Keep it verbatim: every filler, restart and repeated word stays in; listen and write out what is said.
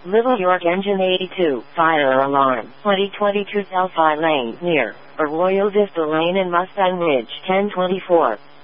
Little York Engine eighty-two, fire alarm, twenty twenty-two Delphi Lane, near Arroyo Vista Lane and Mustang Ridge, ten twenty-four.